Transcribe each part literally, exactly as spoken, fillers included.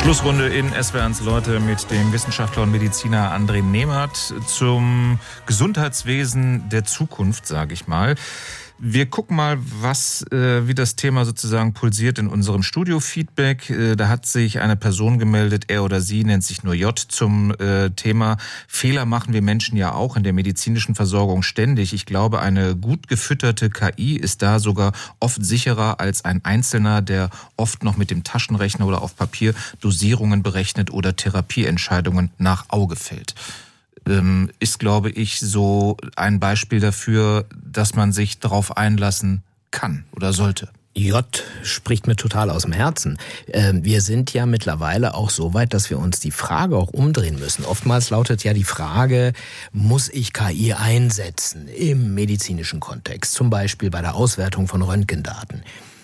Schlussrunde in S W R eins Leute mit dem Wissenschaftler und Mediziner André Nehmert zum Gesundheitswesen der Zukunft, sage ich mal. Wir gucken mal, was, äh, wie das Thema sozusagen pulsiert in unserem Studio-Feedback. Äh, da hat sich eine Person gemeldet, er oder sie nennt sich nur J, zum äh, Thema Fehler machen wir Menschen ja auch in der medizinischen Versorgung ständig. Ich glaube, eine gut gefütterte K I ist da sogar oft sicherer als ein Einzelner, der oft noch mit dem Taschenrechner oder auf Papier Dosierungen berechnet oder Therapieentscheidungen nach Auge fällt. Ist, glaube ich, so ein Beispiel dafür, dass man sich darauf einlassen kann oder sollte. J spricht mir total aus dem Herzen. Wir sind ja mittlerweile auch so weit, dass wir uns die Frage auch umdrehen müssen. Oftmals lautet ja die Frage, muss ich K I einsetzen im medizinischen Kontext, zum Beispiel bei der Auswertung von Röntgendaten.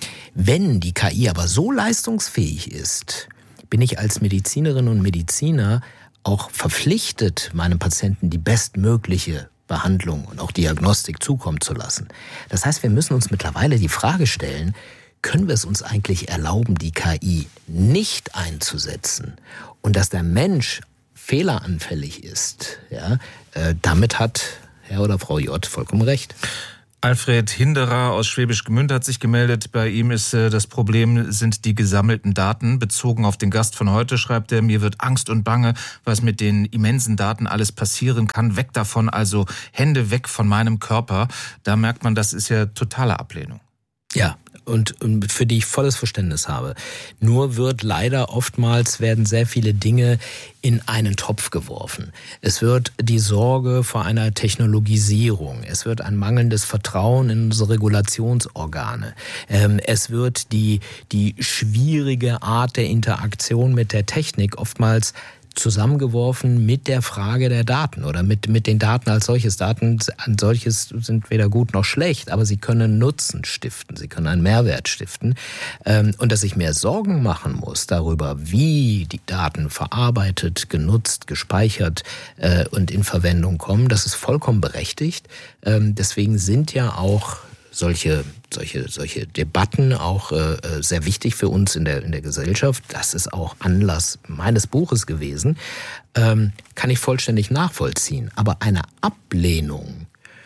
Wenn die K I aber so leistungsfähig ist, bin ich als Medizinerin und Mediziner auch verpflichtet, meinem Patienten die bestmögliche Behandlung und auch Diagnostik zukommen zu lassen. Das heißt, wir müssen uns mittlerweile die Frage stellen, können wir es uns eigentlich erlauben, die K I nicht einzusetzen und dass der Mensch fehleranfällig ist? Ja, äh, damit hat Herr oder Frau J vollkommen recht. Alfred Hinderer aus Schwäbisch Gmünd hat sich gemeldet. Bei ihm ist äh, das Problem, sind die gesammelten Daten. Bezogen auf den Gast von heute schreibt er, mir wird Angst und Bange, was mit den immensen Daten alles passieren kann. Weg davon, also Hände weg von meinem Körper. Da merkt man, das ist ja totale Ablehnung. Ja, und, und für die ich volles Verständnis habe. Nur wird leider oftmals, werden sehr viele Dinge in einen Topf geworfen. Es wird die Sorge vor einer Technologisierung. Es wird ein mangelndes Vertrauen in unsere Regulationsorgane. Ähm, es wird die, die schwierige Art der Interaktion mit der Technik oftmals zusammengeworfen mit der Frage der Daten oder mit, mit den Daten als solches. Daten als solches sind weder gut noch schlecht, aber sie können Nutzen stiften, sie können einen Mehrwert stiften. Und dass ich mir Sorgen machen muss darüber, wie die Daten verarbeitet, genutzt, gespeichert und in Verwendung kommen, das ist vollkommen berechtigt. Deswegen sind ja auch solche solche solche Debatten auch äh, sehr wichtig für uns in der in der Gesellschaft. Das ist auch Anlass meines Buches gewesen. Ähm, kann ich vollständig nachvollziehen. Aber eine Ablehnung,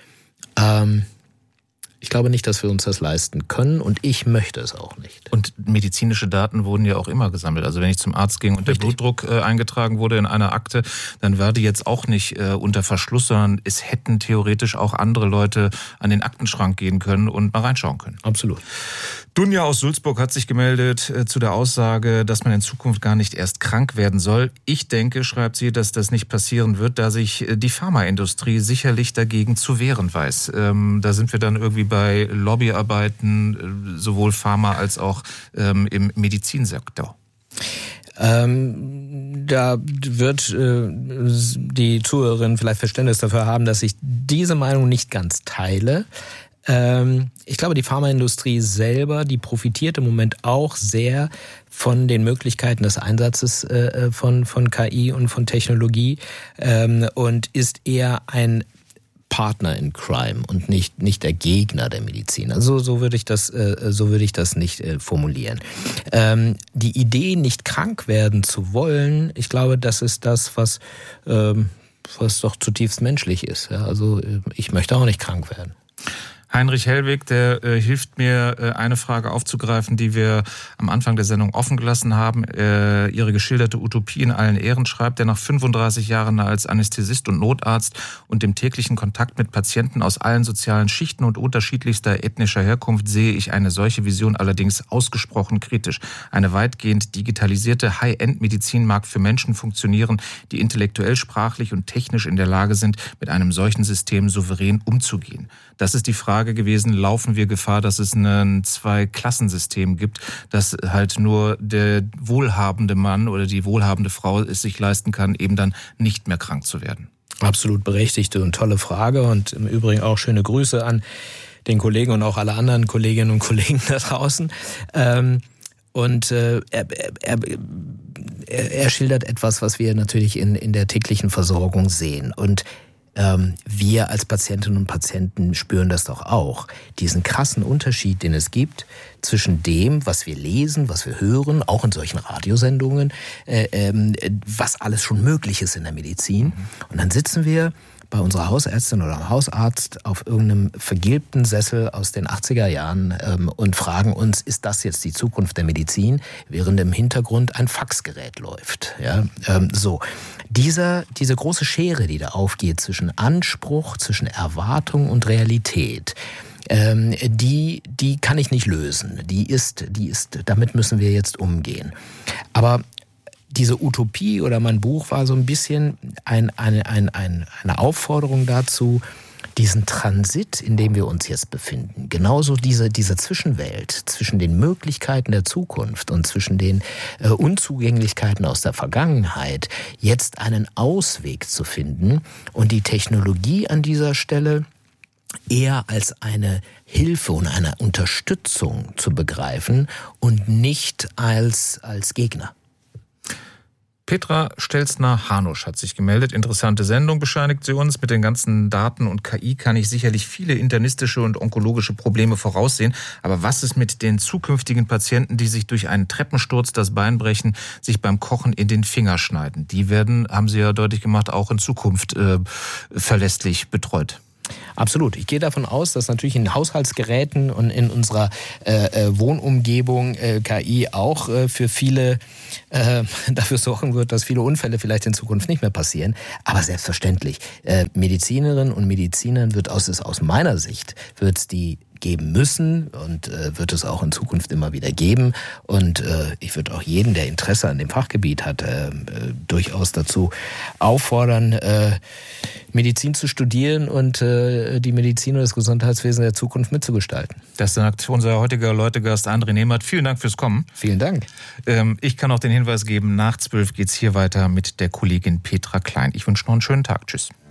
ähm, ich glaube nicht, dass wir uns das leisten können und ich möchte es auch nicht. Und medizinische Daten wurden ja auch immer gesammelt. Also wenn ich zum Arzt ging und Richtig. der Blutdruck äh, eingetragen wurde in einer Akte, dann war die jetzt auch nicht äh, unter Verschluss, sondern es hätten theoretisch auch andere Leute an den Aktenschrank gehen können und mal reinschauen können. Absolut. Dunja aus Sulzburg hat sich gemeldet äh, zu der Aussage, dass man in Zukunft gar nicht erst krank werden soll. Ich denke, schreibt sie, dass das nicht passieren wird, da sich äh, die Pharmaindustrie sicherlich dagegen zu wehren weiß. Ähm, da sind wir dann irgendwie bei Lobbyarbeiten, äh, sowohl Pharma als auch ähm, im Medizinsektor. Ähm, da wird äh, die Zuhörerin vielleicht Verständnis dafür haben, dass ich diese Meinung nicht ganz teile. Ähm, ich glaube, die Pharmaindustrie selber, die profitiert im Moment auch sehr von den Möglichkeiten des Einsatzes äh, von, von K I und von Technologie ähm, und ist eher ein Partner in Crime und nicht nicht der Gegner der Medizin. Also so würde ich das äh, so würde ich das nicht äh, formulieren. Ähm, die Idee, nicht krank werden zu wollen, ich glaube, das ist das, was ähm, was doch zutiefst menschlich ist. Ja? Also ich möchte auch nicht krank werden. Heinrich Hellwig, der äh, hilft mir, äh, eine Frage aufzugreifen, die wir am Anfang der Sendung offen gelassen haben. Äh, ihre geschilderte Utopie in allen Ehren schreibt, der nach fünfunddreißig Jahren als Anästhesist und Notarzt und dem täglichen Kontakt mit Patienten aus allen sozialen Schichten und unterschiedlichster ethnischer Herkunft sehe ich eine solche Vision allerdings ausgesprochen kritisch. Eine weitgehend digitalisierte High-End-Medizin mag für Menschen funktionieren, die intellektuell, sprachlich und technisch in der Lage sind, mit einem solchen System souverän umzugehen. Das ist die Frage gewesen, laufen wir Gefahr, dass es ein Zwei-Klassensystem gibt, dass halt nur der wohlhabende Mann oder die wohlhabende Frau es sich leisten kann, eben dann nicht mehr krank zu werden? Absolut berechtigte und tolle Frage und im Übrigen auch schöne Grüße an den Kollegen und auch alle anderen Kolleginnen und Kollegen da draußen. Ähm, und äh, er, er, er, er schildert etwas, was wir natürlich in, in der täglichen Versorgung sehen. Und ähm, wir als Patientinnen und Patienten spüren das doch auch. Diesen krassen Unterschied, den es gibt zwischen dem, was wir lesen, was wir hören, auch in solchen Radiosendungen, äh, äh, was alles schon möglich ist in der Medizin. Und dann sitzen wir bei unserer Hausärztin oder am Hausarzt auf irgendeinem vergilbten Sessel aus den achtziger Jahren ähm, und fragen uns, ist das jetzt die Zukunft der Medizin, während im Hintergrund ein Faxgerät läuft. Ja, ähm, so. Dieser, diese große Schere, die da aufgeht zwischen Anspruch, zwischen Erwartung und Realität, ähm, die, die kann ich nicht lösen. Die ist, die ist, damit müssen wir jetzt umgehen. Aber diese Utopie oder mein Buch war so ein bisschen ein, eine, ein, ein, eine Aufforderung dazu, diesen Transit, in dem wir uns jetzt befinden, genauso diese, diese Zwischenwelt zwischen den Möglichkeiten der Zukunft und zwischen den äh, Unzugänglichkeiten aus der Vergangenheit, jetzt einen Ausweg zu finden und die Technologie an dieser Stelle eher als eine Hilfe und eine Unterstützung zu begreifen und nicht als, als Gegner. Petra Stelzner-Hanusch hat sich gemeldet. Interessante Sendung, bescheinigt sie uns. Mit den ganzen Daten und K I kann ich sicherlich viele internistische und onkologische Probleme voraussehen. Aber was ist mit den zukünftigen Patienten, die sich durch einen Treppensturz das Bein brechen, sich beim Kochen in den Finger schneiden? Die werden, haben Sie ja deutlich gemacht, auch in Zukunft äh, verlässlich betreut. Absolut. Ich gehe davon aus, dass natürlich in Haushaltsgeräten und in unserer äh, Wohnumgebung äh, K I auch äh, für viele äh, dafür sorgen wird, dass viele Unfälle vielleicht in Zukunft nicht mehr passieren. Aber selbstverständlich, äh, Medizinerinnen und Medizinern wird aus, aus meiner Sicht, wird es die geben müssen und äh, wird es auch in Zukunft immer wieder geben. Und äh, ich würde auch jeden, der Interesse an dem Fachgebiet hat, äh, äh, durchaus dazu auffordern, äh, Medizin zu studieren und äh, die Medizin und das Gesundheitswesen der Zukunft mitzugestalten. Das sagt unser heutiger Leutegast André Nehmert. Vielen Dank fürs Kommen. Vielen Dank. Ähm, ich kann auch den Hinweis geben, nach zwölf geht's hier weiter mit der Kollegin Petra Klein. Ich wünsche noch einen schönen Tag. Tschüss.